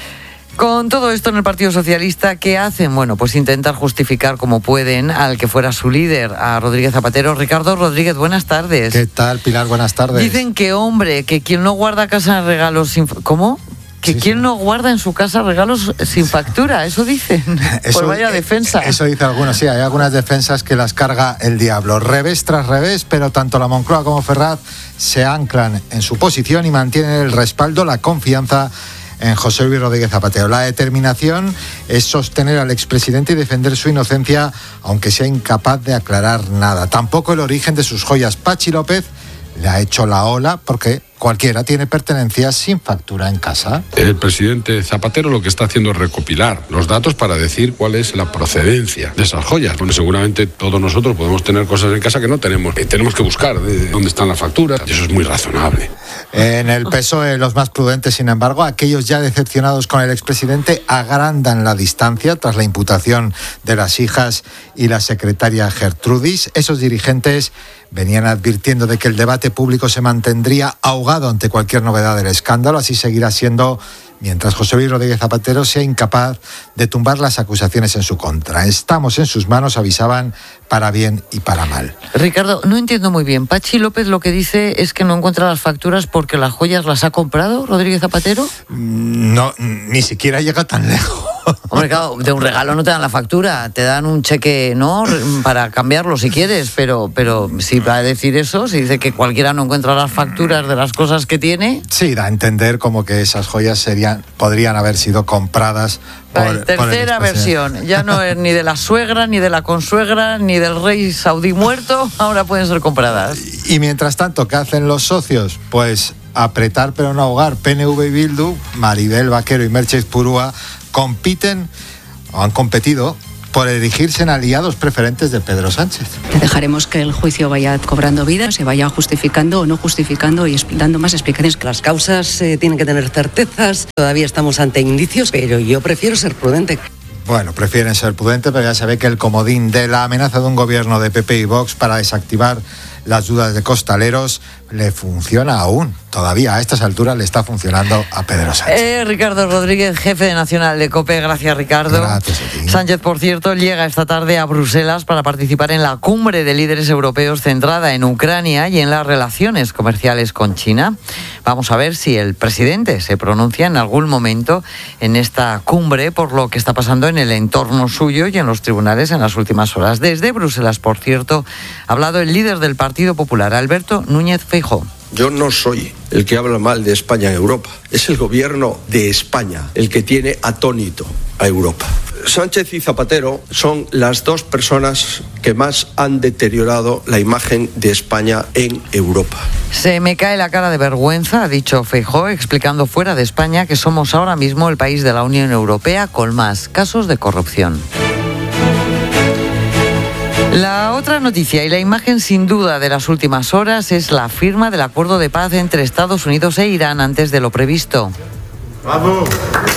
Con todo esto en el Partido Socialista, ¿qué hacen? Bueno, pues intentar justificar como pueden al que fuera su líder, a Rodríguez Zapatero. Ricardo Rodríguez, buenas tardes. ¿Qué tal, Pilar? Buenas tardes. Dicen que, hombre, que quien no guarda casa de regalos sin... ¿Cómo? Que sí, quien sí. no guarda en su casa regalos sin factura, eso dicen. Eso, pues vaya defensa. Eso dice algunos, sí, hay algunas defensas que las carga el diablo. Revés tras revés, pero tanto la Moncloa como Ferraz se anclan en su posición y mantienen el respaldo, la confianza en José Luis Rodríguez Zapatero. La determinación es sostener al expresidente y defender su inocencia, aunque sea incapaz de aclarar nada. Tampoco el origen de sus joyas. Pachi López le ha hecho la ola porque cualquiera tiene pertenencias sin factura en casa. El presidente Zapatero lo que está haciendo es recopilar los datos para decir cuál es la procedencia de esas joyas. Bueno, seguramente todos nosotros podemos tener cosas en casa que no tenemos. Y tenemos que buscar de dónde están las facturas. Y eso es muy razonable. En el P S O E, los más prudentes, sin embargo, aquellos ya decepcionados con el expresidente, agrandan la distancia tras la imputación de las hijas y la secretaria Gertrudis. Esos dirigentes venían advirtiendo de que el debate público se mantendría ahogado abogado ante cualquier novedad del escándalo. Así seguirá siendo mientras José Luis Rodríguez Zapatero sea incapaz de tumbar las acusaciones en su contra. Estamos en sus manos, avisaban, para bien y para mal. Ricardo, no entiendo muy bien. Pachi López lo que dice es que no encuentra las facturas porque las joyas las ha comprado Rodríguez Zapatero. No, ni siquiera llega tan lejos. Hombre, claro, de un regalo no te dan la factura, te dan un cheque, ¿no?, para cambiarlo si quieres, pero, pero si va a decir eso, si dice que cualquiera no encuentra las facturas de las cosas que tiene. Sí, da a entender como que esas joyas serían, podrían haber sido compradas por, vale, tercera por el versión, ya no es ni de la suegra, ni de la consuegra, ni del rey saudí muerto, ahora pueden ser compradas. Y, y mientras tanto, ¿qué hacen los socios? Pues apretar pero no ahogar. P N V y Bildu, Maribel Vaquero y Merche Purúa compiten, o han competido, por erigirse en aliados preferentes de Pedro Sánchez. Dejaremos que el juicio vaya cobrando vida, se vaya justificando o no justificando y dando más explicaciones. Las causas eh, tienen que tener certezas, todavía estamos ante indicios, pero yo prefiero ser prudente. Bueno, prefieren ser prudentes, pero ya se ve que el comodín de la amenaza de un gobierno de P P y Vox para desactivar las dudas de costaleros le funciona aún. Todavía a estas alturas le está funcionando a Pedro Sánchez. Eh, Ricardo Rodríguez, jefe de Nacional de COPE. Gracias, Ricardo. Gracias a ti. Sánchez, por cierto, llega esta tarde a Bruselas para participar en la cumbre de líderes europeos centrada en Ucrania y en las relaciones comerciales con China. Vamos a ver si el presidente se pronuncia en algún momento en esta cumbre por lo que está pasando en el entorno suyo y en los tribunales en las últimas horas. Desde Bruselas, por cierto, ha hablado el líder del Partido Popular, Alberto Núñez Feijóo. Yo no soy el que habla mal de España en Europa. Es el gobierno de España el que tiene atónito a Europa. Sánchez y Zapatero son las dos personas que más han deteriorado la imagen de España en Europa. Se me cae la cara de vergüenza, ha dicho Feijóo, explicando fuera de España que somos ahora mismo el país de la Unión Europea con más casos de corrupción. La otra noticia y la imagen sin duda de las últimas horas es la firma del acuerdo de paz entre Estados Unidos e Irán antes de lo previsto. ¡Vamos!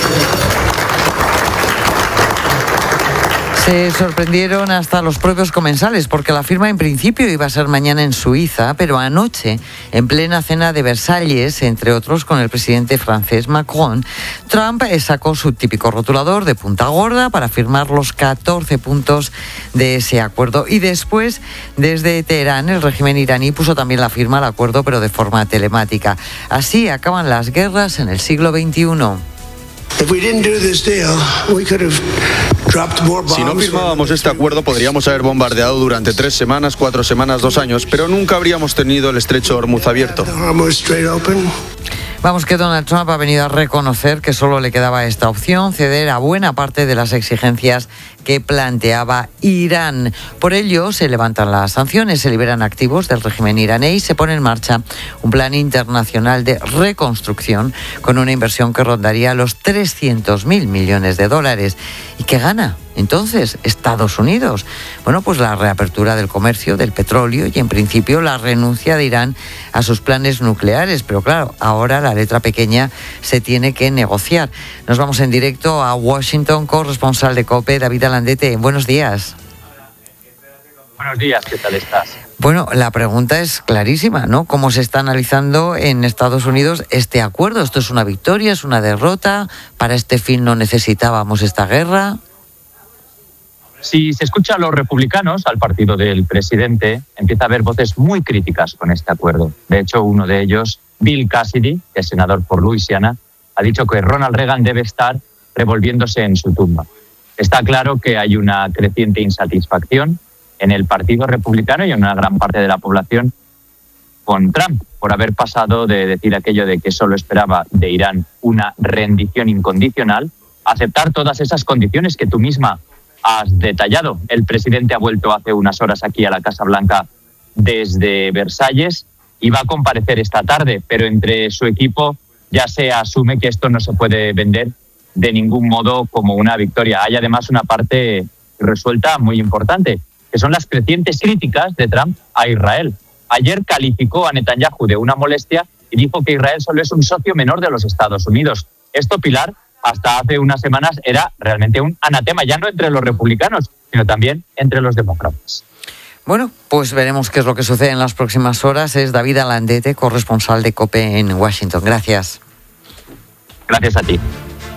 Se sorprendieron hasta los propios comensales porque la firma en principio iba a ser mañana en Suiza, pero anoche, en plena cena de Versalles, entre otros con el presidente francés Macron, Trump sacó su típico rotulador de punta gorda para firmar los catorce puntos de ese acuerdo. Y después, desde Teherán, el régimen iraní puso también la firma al acuerdo, pero de forma telemática. Así acaban las guerras en el siglo veintiuno. Si no firmábamos este acuerdo, podríamos haber bombardeado durante tres semanas, cuatro semanas, dos años, pero nunca habríamos tenido el estrecho de Hormuz abierto. Vamos, que Donald Trump ha venido a reconocer que solo le quedaba esta opción, ceder a buena parte de las exigencias que planteaba Irán. Por ello, se levantan las sanciones, se liberan activos del régimen iraní y se pone en marcha un plan internacional de reconstrucción con una inversión que rondaría los trescientos mil millones de dólares. ¿Y qué gana entonces Estados Unidos? Bueno, pues la reapertura del comercio del petróleo y en principio la renuncia de Irán a sus planes nucleares. Pero claro, ahora la letra pequeña se tiene que negociar. Nos vamos en directo a Washington, corresponsal de COPE, David Alandete. Buenos días. Buenos días, ¿qué tal estás? Bueno, la pregunta es clarísima, ¿no? ¿Cómo se está analizando en Estados Unidos este acuerdo? ¿Esto es una victoria, es una derrota? ¿Para este fin no necesitábamos esta guerra? Si se escucha a los republicanos, al partido del presidente, empieza a haber voces muy críticas con este acuerdo. De hecho, uno de ellos, Bill Cassidy, que es senador por Luisiana, ha dicho que Ronald Reagan debe estar revolviéndose en su tumba. Está claro que hay una creciente insatisfacción en el Partido Republicano y en una gran parte de la población con Trump por haber pasado de decir aquello de que solo esperaba de Irán una rendición incondicional a aceptar todas esas condiciones que tú misma has detallado. El presidente ha vuelto hace unas horas aquí a la Casa Blanca desde Versalles y va a comparecer esta tarde, pero entre su equipo ya se asume que esto no se puede vender de ningún modo como una victoria. Hay además una parte resuelta muy importante, que son las crecientes críticas de Trump a Israel. Ayer calificó a Netanyahu de una molestia y dijo que Israel solo es un socio menor de los Estados Unidos. Esto, Pilar, hasta hace unas semanas era realmente un anatema, ya no entre los republicanos, sino también entre los demócratas. Bueno, pues veremos qué es lo que sucede en las próximas horas. Es David Alandete, corresponsal de COPE en Washington. Gracias. Gracias a ti.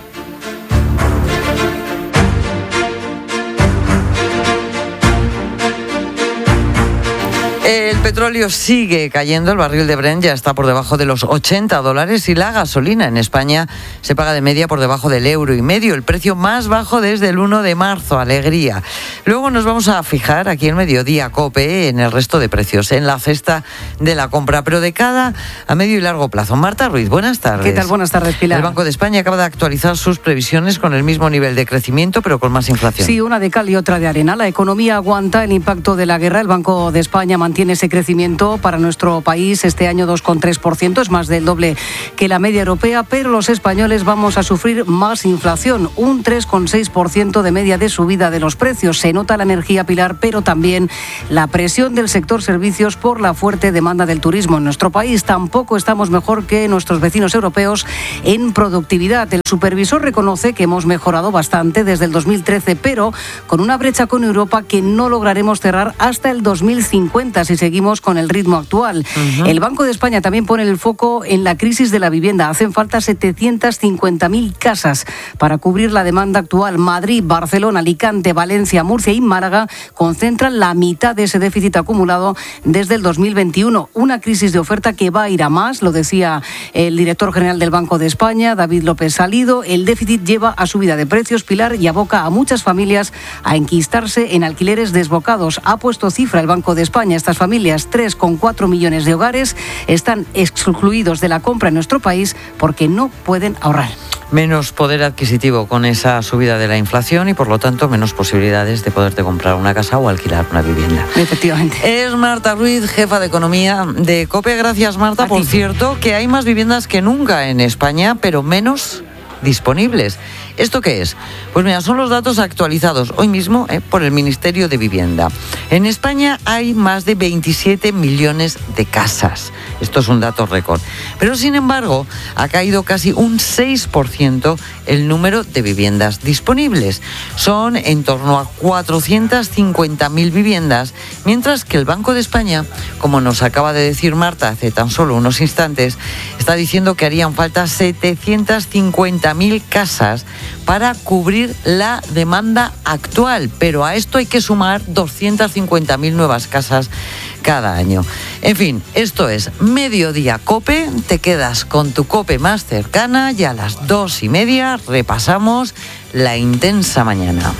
El petróleo sigue cayendo, el barril de Brent ya está por debajo de los ochenta dólares y la gasolina en España se paga de media por debajo del euro y medio, el precio más bajo desde el uno de marzo, alegría. Luego nos vamos a fijar aquí en Mediodía COPE en el resto de precios, en la cesta de la compra, pero de cara a medio y largo plazo. Marta Ruiz, buenas tardes. ¿Qué tal? Buenas tardes, Pilar. El Banco de España acaba de actualizar sus previsiones con el mismo nivel de crecimiento, pero con más inflación. Sí, una de cal y otra de arena. La economía aguanta el impacto de la guerra. El Banco de España mantiene ese crecimiento para nuestro país este año dos coma tres por ciento, es más del doble que la media europea, pero los españoles vamos a sufrir más inflación, un tres coma seis por ciento de media de subida de los precios. Se nota la energía, Pilar, pero también la presión del sector servicios por la fuerte demanda del turismo en nuestro país. Tampoco estamos mejor que nuestros vecinos europeos en productividad. El supervisor reconoce que hemos mejorado bastante desde el dos mil trece, pero con una brecha con Europa que no lograremos cerrar hasta el dos mil cincuenta si seguimos con el ritmo actual. Uh-huh. El Banco de España también pone el foco en la crisis de la vivienda. Hacen falta setecientas cincuenta mil casas para cubrir la demanda actual. Madrid, Barcelona, Alicante, Valencia, Murcia y Málaga concentran la mitad de ese déficit acumulado desde el dos mil veintiuno. Una crisis de oferta que va a ir a más, lo decía el director general del Banco de España, David López Salido. El déficit lleva a subida de precios, Pilar, y aboca a muchas familias a enquistarse en alquileres desbocados. Ha puesto cifra el Banco de España. Estas familias, tres coma cuatro millones de hogares, están excluidos de la compra en nuestro país porque no pueden ahorrar. Menos poder adquisitivo con esa subida de la inflación y, por lo tanto, menos posibilidades de poderte comprar una casa o alquilar una vivienda. Efectivamente. Es Marta Ruiz, jefa de Economía de COPE. Gracias, Marta. Por cierto, que hay más viviendas que nunca en España, pero menos disponibles. ¿Esto qué es? Pues mira, son los datos actualizados hoy mismo eh, por el Ministerio de Vivienda. En España hay más de veintisiete millones de casas. Esto es un dato récord. Pero, sin embargo, ha caído casi un seis por ciento el número de viviendas disponibles. Son en torno a cuatrocientas cincuenta mil viviendas, mientras que el Banco de España, como nos acaba de decir Marta hace tan solo unos instantes, está diciendo que harían falta setecientas cincuenta mil casas para cubrir la demanda actual, pero a esto hay que sumar doscientas cincuenta mil nuevas casas cada año. En fin, esto es Mediodía COPE. Te quedas con tu COPE más cercana y a las dos y media repasamos la intensa mañana.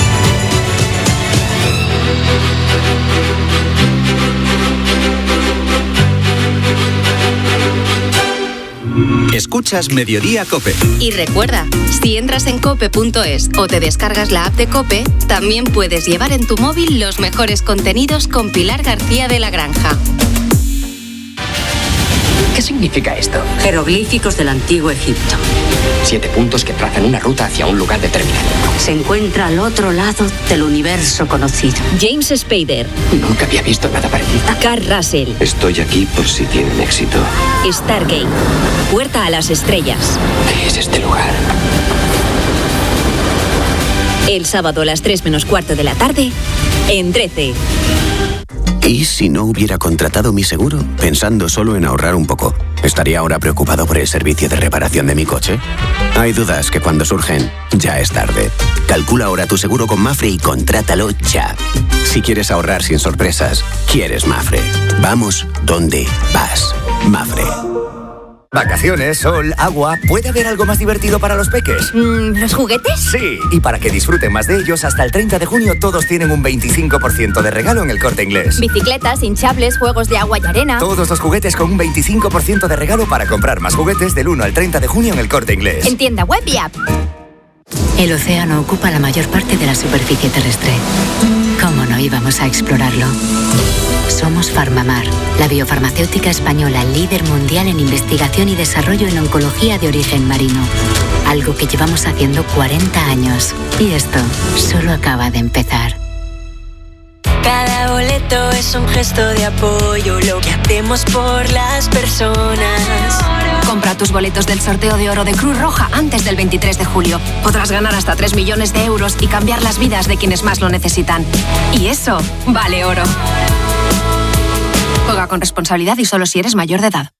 Escuchas Mediodía COPE. Y recuerda, si entras en cope punto es o te descargas la app de COPE, también puedes llevar en tu móvil los mejores contenidos con Pilar García de la Granja. ¿Qué significa esto? Jeroglíficos del antiguo Egipto. Siete puntos que trazan una ruta hacia un lugar determinado. Se encuentra al otro lado del universo conocido. James Spader. Nunca había visto nada parecido. Carl Russell. Estoy aquí por si tienen éxito. Stargate. Puerta a las estrellas. ¿Qué es este lugar? El sábado a las tres menos cuarto de la tarde, en trece. ¿Y si no hubiera contratado mi seguro? Pensando solo en ahorrar un poco. ¿Estaría ahora preocupado por el servicio de reparación de mi coche? Hay dudas que cuando surgen, ya es tarde. Calcula ahora tu seguro con Mafre y contrátalo ya. Si quieres ahorrar sin sorpresas, quieres Mafre. Vamos donde vas. Mafre. Vacaciones, sol, agua. ¿Puede haber algo más divertido para los peques? Mm, ¿Los juguetes? Sí. Y para que disfruten más de ellos, hasta el treinta de junio todos tienen un veinticinco por ciento de regalo en El Corte Inglés. Bicicletas, hinchables, juegos de agua y arena. Todos los juguetes con un veinticinco por ciento de regalo para comprar más juguetes del uno al treinta de junio en El Corte Inglés. En tienda web y app. El océano ocupa la mayor parte de la superficie terrestre. ¿Cómo no íbamos a explorarlo? Somos Farmamar, la biofarmacéutica española líder mundial en investigación y desarrollo en oncología de origen marino. Algo que llevamos haciendo cuarenta años. Y esto solo acaba de empezar. Cada boleto es un gesto de apoyo, lo que hacemos por las personas. Compra Compra tus boletos del sorteo de oro de Cruz Roja antes del veintitrés de julio. Podrás ganar hasta tres millones de euros y cambiar las vidas de quienes más lo necesitan. Y eso vale oro. Juega con responsabilidad y solo si eres mayor de edad.